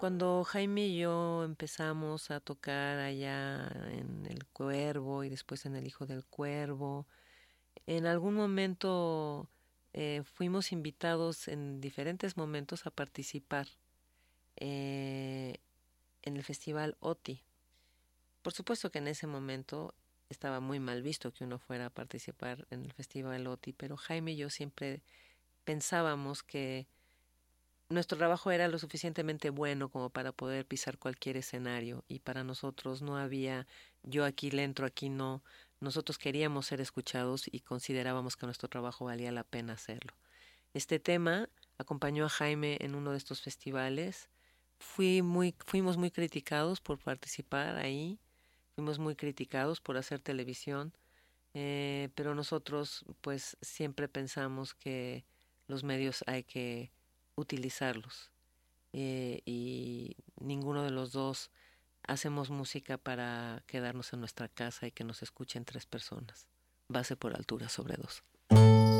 Cuando Jaime y yo empezamos a tocar allá en El Cuervo y después en El Hijo del Cuervo, en algún momento fuimos invitados en diferentes momentos a participar eh, en el festival OTI. Por supuesto que en ese momento estaba muy mal visto que uno fuera a participar en el festival OTI, pero Jaime y yo siempre pensábamos que nuestro trabajo era lo suficientemente bueno como para poder pisar cualquier escenario y para nosotros no había yo aquí le entro, aquí no. Nosotros queríamos ser escuchados y considerábamos que nuestro trabajo valía la pena hacerlo. Este tema acompañó a Jaime en uno de estos festivales. Fuimos muy criticados por participar ahí, fuimos muy criticados por hacer televisión, pero nosotros pues siempre pensamos que los medios hay que utilizarlos y ninguno de los dos hacemos música para quedarnos en nuestra casa y que nos escuchen tres personas. Base por altura sobre dos.